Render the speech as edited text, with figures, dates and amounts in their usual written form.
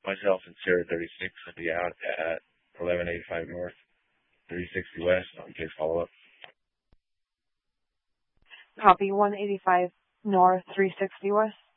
myself and Sierra 36 will be out at 1185 North, 360 West on case follow-up. Copy, 185 North, 360 West.